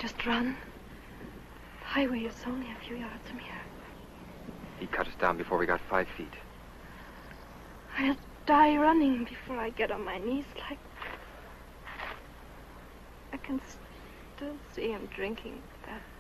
just run. The highway is only a few yards from here. He cut us down before we got 5 feet. I'll die running before I get on my knees like... I can still see him drinking that